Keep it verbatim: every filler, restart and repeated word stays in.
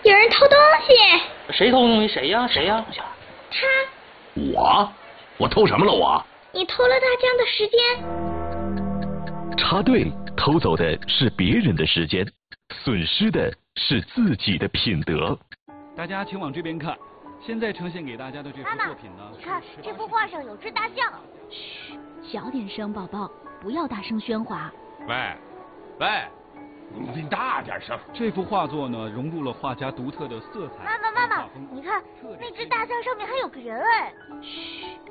有人偷东西。 谁偷东西？谁呀？谁呀？ 他。 我？我偷什么了？我？ 你偷了大江的时间。 插队偷走的是别人的时间，损失的是自己的品德。 大家请往这边看，现在呈现给大家的这幅作品呢， 你看这幅画上有只大象。 嘘，小点声，宝宝，不要大声喧哗。 喂，喂，你大点声。 这幅画作呢，融入了画家独特的色彩。 妈妈，妈妈，你看那只大象上面还有个人哎。 嘘，